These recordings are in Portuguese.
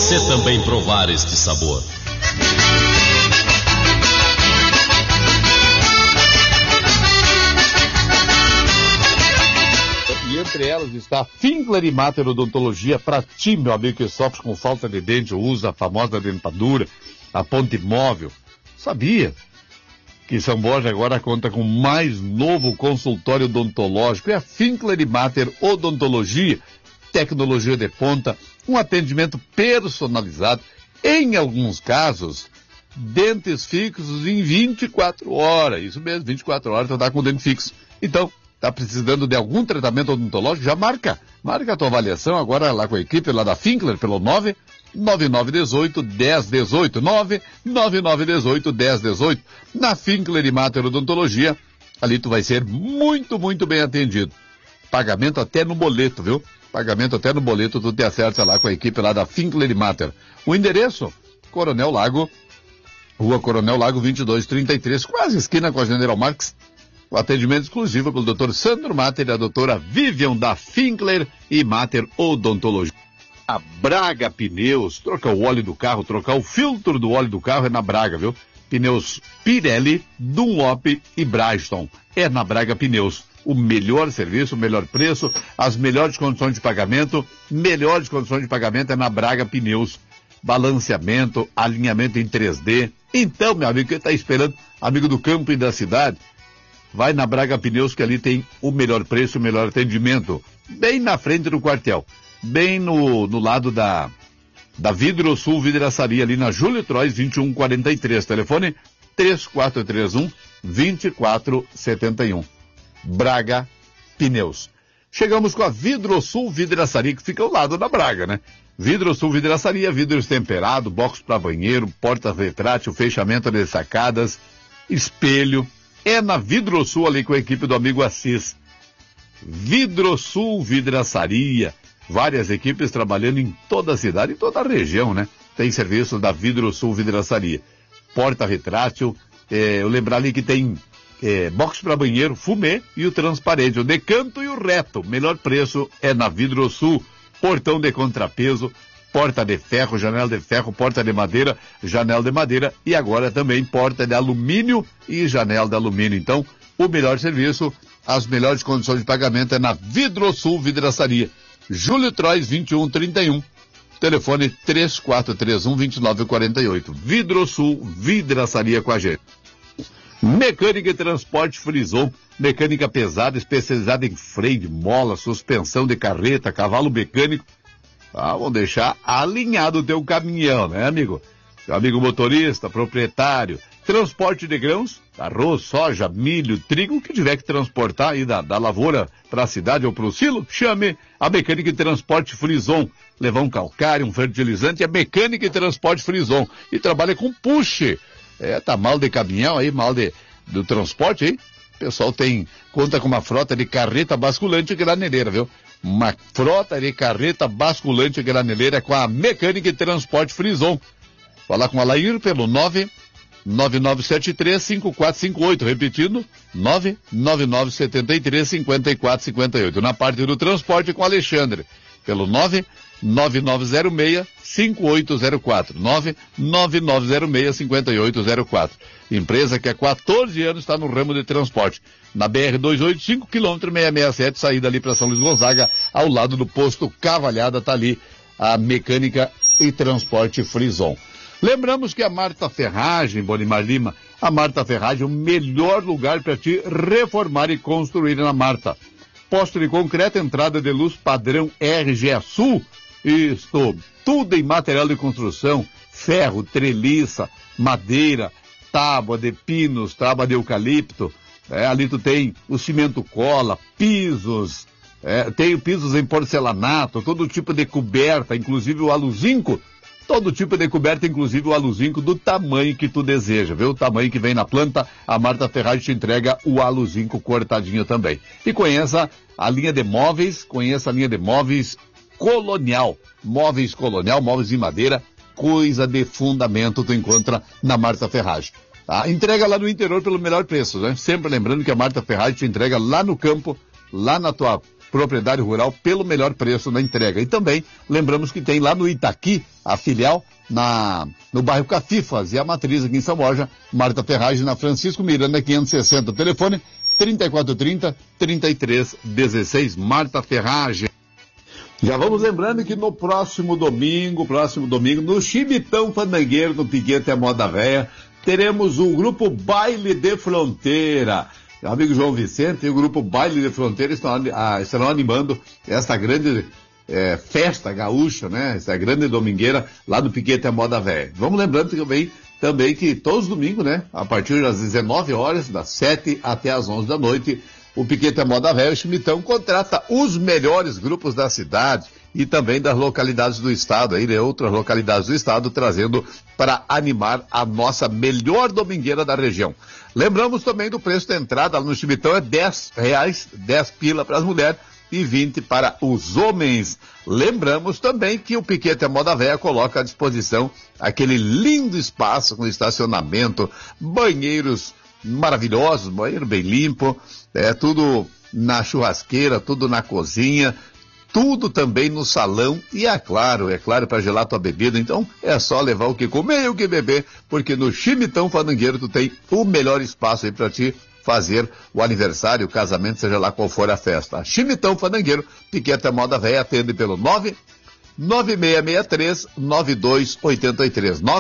você também provar este sabor. E entre elas está Finkler e Mater Odontologia para ti, meu amigo, que sofre com falta de dente, usa a famosa dentadura, a ponte móvel. Sabia que São Borja agora conta com mais novo consultório odontológico? É a Finkler e Mater Odontologia, tecnologia de ponta, um atendimento personalizado, em alguns casos, dentes fixos em 24 horas. Isso mesmo, 24 horas tu dá com dente fixo. Então, tá precisando de algum tratamento odontológico? Já marca a tua avaliação agora lá com a equipe lá da Finkler pelo 99918-1018, 99918-1018. Na Finkler e Mater Odontologia, ali tu vai ser muito, muito bem atendido. Pagamento até no boleto, viu? Pagamento até no boleto, tu te acerta lá com a equipe lá da Finkler e Mater. O endereço, Coronel Lago, Rua Coronel Lago 2233, quase esquina com a General Marques. O atendimento exclusivo pelo Dr. Sandro Mater e a doutora Vivian da Finkler e Mater Odontologia. A Braga Pneus, trocar o óleo do carro, trocar o filtro do óleo do carro é na Braga, viu? Pneus Pirelli, Dunlop e Bridgestone. É na Braga Pneus. O melhor serviço, o melhor preço, as melhores condições de pagamento. Melhores condições de pagamento é na Braga Pneus. Balanceamento, alinhamento em 3D. Então, meu amigo, quem está esperando, amigo do campo e da cidade, vai na Braga Pneus, que ali tem o melhor preço, o melhor atendimento. Bem na frente do quartel. Bem no lado da Vidrosul Vidraçaria, ali na Júlio Trois 2143. Telefone 3431-2471. Braga Pneus. Chegamos com a Vidrosul Vidraçaria, que fica ao lado da Braga, né? Vidrosul Vidraçaria, vidros temperados, box para banheiro, porta retrátil, fechamento de sacadas, espelho. É na Vidrosul ali com a equipe do amigo Assis. Vidrosul Vidraçaria. Várias equipes trabalhando em toda a cidade, em toda a região, né? Tem serviço da Vidrosul Vidraçaria. Porta retrátil, eu lembrar ali que tem box para banheiro, fumê e o transparente, o decanto e o reto. Melhor preço é na Vidrosul. Portão de contrapeso, porta de ferro, janela de ferro, porta de madeira, janela de madeira e agora também porta de alumínio e janela de alumínio. Então, o melhor serviço, as melhores condições de pagamento é na Vidrosul Vidraçaria. Júlio Trois 2131. Telefone 3431-2948. Vidrosul Vidraçaria com a gente. Mecânica e Transporte Frison, mecânica pesada, especializada em freio de mola, suspensão de carreta, cavalo mecânico. Vamos deixar alinhado o teu caminhão, né, amigo? Teu amigo motorista, proprietário, transporte de grãos, arroz, soja, milho, trigo, o que tiver que transportar aí da lavoura para a cidade ou para o silo, chame a Mecânica e Transporte Frison. Levar um calcário, um fertilizante, é Mecânica e Transporte Frison. E trabalha com puxe. Tá mal de caminhão aí, do transporte aí. O pessoal conta com uma frota de carreta basculante e graneleira, viu? Uma frota de carreta basculante e graneleira com a Mecânica e Transporte Frison. Falar com a Lair pelo 99973-5458. Repetindo, 99973-5458. Na parte do transporte com o Alexandre, pelo 99906-5804. 99906-5804. Empresa que há 14 anos está no ramo de transporte. Na BR-285, quilômetro 667, saída ali para São Luís Gonzaga, ao lado do posto Cavalhada, está ali a Mecânica e Transporte Frison. Lembramos que a Marta Ferragem, Bonimar Lima, a Marta Ferragem é o melhor lugar para te reformar e construir na Marta. Posto de concreto, entrada de luz padrão RGA Sul. Isto, tudo em material de construção, ferro, treliça, madeira, tábua de pinos, tábua de eucalipto. Ali tu tem o cimento cola, pisos, tem pisos em porcelanato, todo tipo de coberta, inclusive o aluzinco. Todo tipo de coberta, inclusive o aluzinco do tamanho que tu deseja, viu? O tamanho que vem na planta, a Marta Ferragem te entrega o aluzinco cortadinho também. E conheça a linha de móveis, Colonial. Móveis Colonial, móveis em madeira, coisa de fundamento tu encontra na Marta Ferragem. Tá? Entrega lá no interior pelo melhor preço, né? Sempre lembrando que a Marta Ferragem te entrega lá no campo, lá na tua proprietário rural, pelo melhor preço na entrega. E também lembramos que tem lá no Itaqui, a filial, no bairro Cafifas, e a matriz aqui em São Borja, Marta Ferragem, na Francisco Miranda 560, telefone 3430-3316, Marta Ferragem. Já vamos lembrando que no próximo domingo, no Chimitão Fandangueiro, no Piquete Moda Véia, teremos o grupo Baile de Fronteira. Meu amigo João Vicente e o grupo Baile de Fronteira estarão animando essa grande festa gaúcha, né? Essa grande domingueira lá no Piquete Moda Véia. Vamos lembrando também que todos os domingos, né? A partir das 19 horas, das 7 até as 11 da noite, o Piquete Moda Véia, o Chimitão, contrata os melhores grupos da cidade e também das localidades do estado, aí, né, outras localidades do estado, trazendo para animar a nossa melhor domingueira da região. Lembramos também do preço da entrada no Chimitão, é R$10, 10 pila para as mulheres e 20 para os homens. Lembramos também que o Piquete Moda Véia coloca à disposição aquele lindo espaço com estacionamento, banheiros maravilhosos, banheiro bem limpo, tudo na churrasqueira, tudo na cozinha, tudo também no salão e é claro, para gelar tua bebida. Então é só levar o que comer e o que beber, porque no Chimitão Fandangueiro tu tem o melhor espaço aí para ti fazer o aniversário, o casamento, seja lá qual for a festa. Chimitão Fandangueiro, Piquete Moda Véia, atende pelo 99663-9283.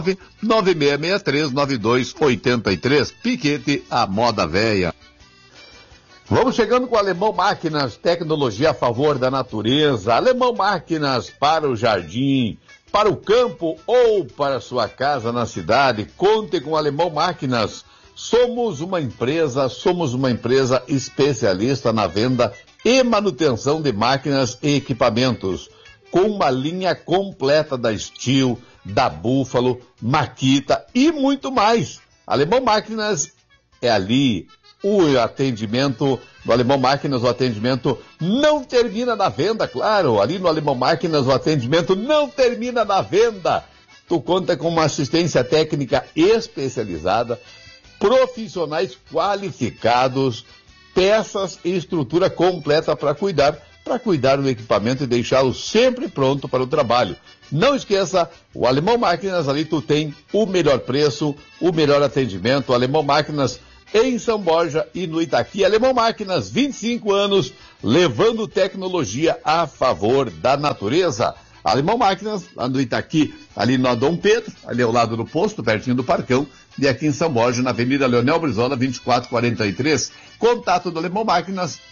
99663-9283. Piquete a Moda Véia. Vamos chegando com o Alemão Máquinas, tecnologia a favor da natureza. Alemão Máquinas para o jardim, para o campo ou para a sua casa na cidade. Conte com o Alemão Máquinas. Somos uma empresa especialista na venda e manutenção de máquinas e equipamentos, com uma linha completa da Steel, da Búfalo, Makita e muito mais. Alemão Máquinas é ali. O atendimento do Alemão Máquinas, o atendimento não termina na venda, claro. Ali no Alemão Máquinas, o atendimento não termina na venda. Tu conta com uma assistência técnica especializada, profissionais qualificados, peças e estrutura completa para cuidar do equipamento e deixá-lo sempre pronto para o trabalho. Não esqueça, o Alemão Máquinas, ali tu tem o melhor preço, o melhor atendimento. O Alemão Máquinas em São Borja e no Itaqui. Alemão Máquinas, 25 anos, levando tecnologia a favor da natureza. Alemão Máquinas, lá no Itaqui, ali no Dom Pedro, ali ao lado do posto, pertinho do Parcão, e aqui em São Borja, na Avenida Leonel Brizola, 2443. Contato do Alemão Máquinas,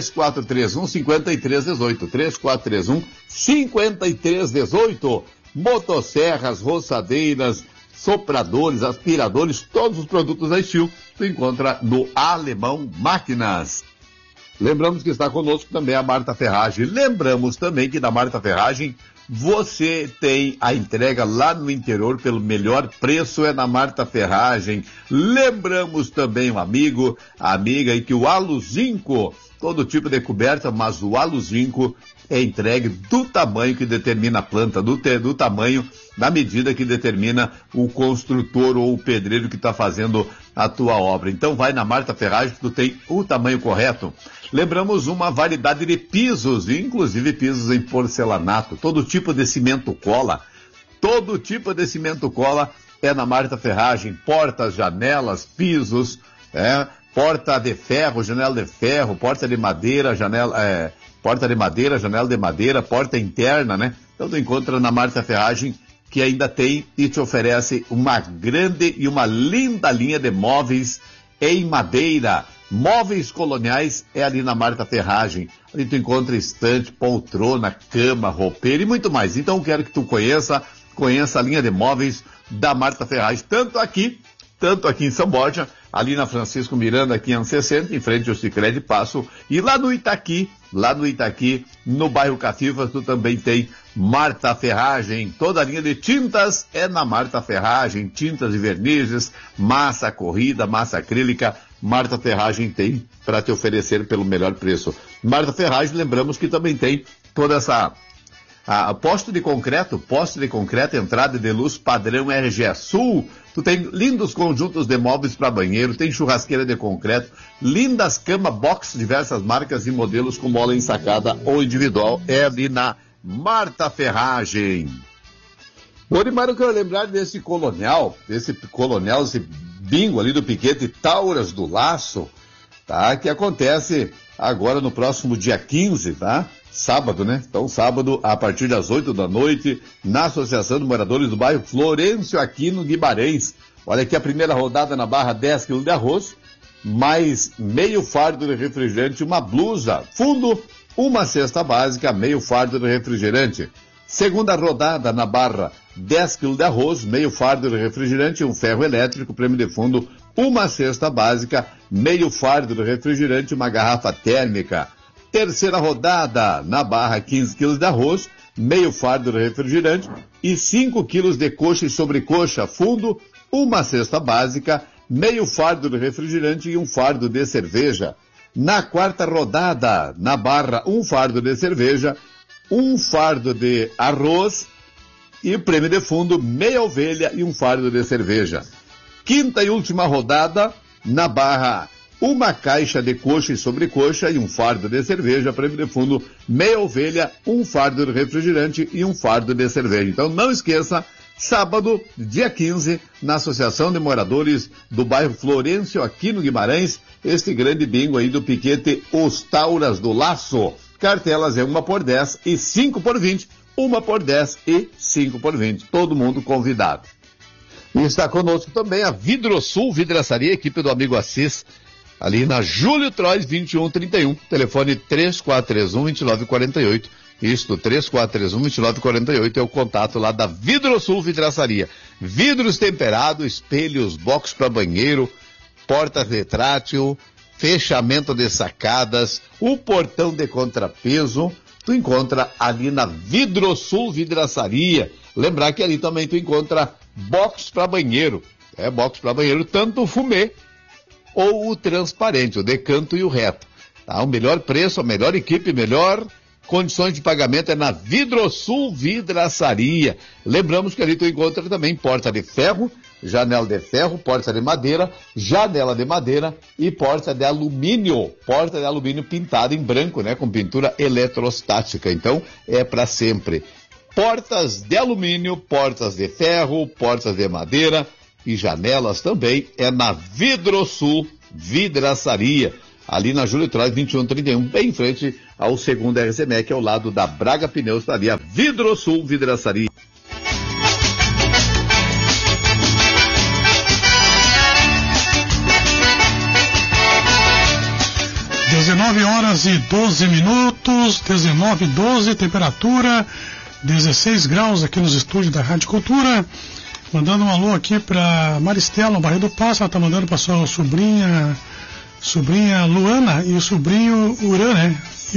3431-5318, 3431-5318. Motosserras, roçadeiras, sopradores, aspiradores, todos os produtos da Steel, tu encontra no Alemão Máquinas. Lembramos que está conosco também a Marta Ferragem. Lembramos também que na Marta Ferragem você tem a entrega lá no interior pelo melhor preço, é na Marta Ferragem. Lembramos também a amiga, e que o Aluzinco, todo tipo de coberta, mas o Aluzinco é entregue do tamanho que determina a planta, do tamanho, da medida que determina o construtor ou o pedreiro que está fazendo a tua obra. Então vai na Marta Ferragem que tu tem o tamanho correto. Lembramos uma variedade de pisos, inclusive pisos em porcelanato, todo tipo de cimento cola é na Marta Ferragem. Portas, janelas, pisos, porta de ferro, janela de ferro, porta de madeira, janela de madeira, porta interna, né? Então tu encontra na Marta Ferragem, que ainda tem e te oferece uma grande e uma linda linha de móveis em madeira. Móveis coloniais é ali na Marta Ferragem. Ali tu encontra estante, poltrona, cama, roupeiro e muito mais. Então eu quero que tu conheça a linha de móveis da Marta Ferragem, tanto aqui em São Borja, ali na Francisco Miranda 560, em frente ao Sicredi Passo, e lá no Itaqui, no bairro Cafifas, tu também tem Marta Ferragem. Toda a linha de tintas é na Marta Ferragem, tintas e vernizes, massa corrida, massa acrílica, Marta Ferragem tem para te oferecer pelo melhor preço. Marta Ferragem, lembramos que também tem toda essa Poste de concreto, entrada de luz padrão RGE Sul. Tu tem lindos conjuntos de móveis para banheiro, tem churrasqueira de concreto, lindas cama box, diversas marcas e modelos com mola ensacada ou individual. É ali na Marta Ferragem. Orimar, eu quero lembrar desse bingo ali do Piquete Tauras do Laço, tá? Que acontece agora no próximo dia 15, tá? Sábado, né? Então, sábado, a partir das 8 da noite, na Associação de Moradores do Bairro Florencio, aqui no Guimarães. Olha aqui a primeira rodada na barra, 10 quilos de arroz, mais meio fardo de refrigerante, uma blusa, fundo, uma cesta básica, meio fardo de refrigerante. Segunda rodada na barra, 10 quilos de arroz, meio fardo de refrigerante, um ferro elétrico, prêmio de fundo, uma cesta básica, meio fardo de refrigerante, uma garrafa térmica. Terceira rodada, na barra, 15 quilos de arroz, meio fardo de refrigerante e 5 quilos de coxa e sobrecoxa, fundo, uma cesta básica, meio fardo de refrigerante e um fardo de cerveja. Na quarta rodada, na barra, um fardo de cerveja, um fardo de arroz e prêmio de fundo, meia ovelha e um fardo de cerveja. Quinta e última rodada, na barra, uma caixa de coxa e sobrecoxa e um fardo de cerveja, prêmio de fundo, meia ovelha, um fardo de refrigerante e um fardo de cerveja. Então não esqueça, sábado, dia 15, na Associação de Moradores do Bairro Florencio, aqui no Guimarães, este grande bingo aí do Piquete Os Tauras do Laço. Cartelas é 1 por 10 e 5 por 20, 1 por 10 e 5 por 20. Todo mundo convidado. E está conosco também a Vidrosul Vidraçaria, equipe do amigo Assis, ali na Júlio Trois 2131, telefone 3431-2948. Isto, 3431-2948 é o contato lá da Vidrosul Vidraçaria. Vidros temperados, espelhos, box para banheiro, portas retrátil, fechamento de sacadas, o portão de contrapeso, tu encontra ali na Vidrosul Vidraçaria. Lembrar que ali também tu encontra box para banheiro, box para banheiro, tanto o fumê ou o transparente, o decanto e o reto. Tá? O melhor preço, a melhor equipe, melhor condições de pagamento é na Vidrosul Vidraçaria. Lembramos que ali tu encontra também porta de ferro, janela de ferro, porta de madeira, janela de madeira e porta de alumínio pintada em branco, né, com pintura eletrostática. Então, é para sempre. Portas de alumínio, portas de ferro, portas de madeira e janelas também é na Vidrosul Vidraçaria, ali na Júlio Trois 2131, bem em frente ao segundo RCMEC, ao lado da Braga Pneus, está ali a Vidrosul Vidraçaria. 19h12, 19h12, temperatura 16 graus aqui nos estúdios da Rádio Cultura. Mandando um alô aqui para Maristela, no Barreiro do Passo. Ela está mandando para sua sobrinha Luana e o sobrinho Uran, né?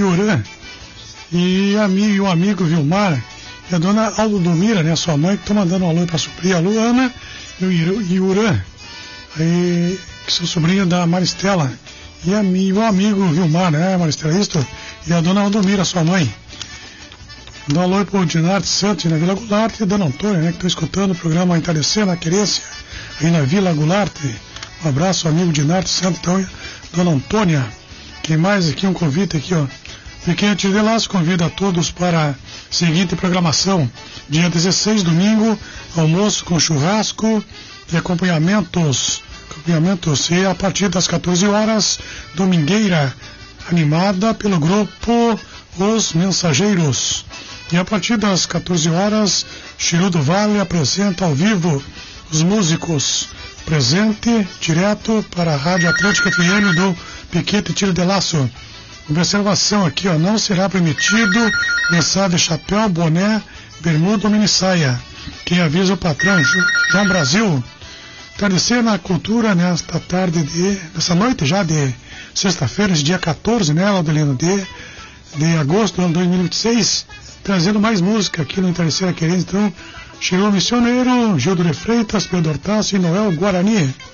E o amigo Vilmar e a dona Aldomira, né? Sua mãe, que está mandando um alô para a sobrinha Luana e Uran, aí, que são sobrinhos da Maristela. E o amigo Vilmar, né, Maristela, isto? E a dona Aldomira, sua mãe. Dá um alô para o Dinarte Santos, na Vila Goulart, e a dona Antônia, né, que estão escutando o programa Entardecer na Querência, aí na Vila Goulart. Um abraço, amigo Dinarte Santos, então, dona Antônia. Quem mais aqui? Um convite aqui, ó. Piquete de Laço convida a todos para a seguinte programação. Dia 16, domingo, almoço com churrasco e acompanhamentos. E a partir das 14 horas, domingueira, animada pelo grupo Os Mensageiros. E a partir das 14 horas, Chiru do Vale apresenta ao vivo os músicos. Presente direto para a Rádio Atlântica FM do Piquete Tiro de Laço. Observação aqui, ó, não será permitido mensagem de chapéu, boné, bermuda ou minissaia. Quem avisa o patrão, João Brasil. Entardecer na Cultura nesta nessa noite já de sexta-feira, dia 14, né, Laudelino, de agosto do ano 2026, trazendo mais música aqui no Entardecer a Querência. Então, chegou o Missioneiro, Gildo de Freitas, Pedro Hortácio e Noel Guarani.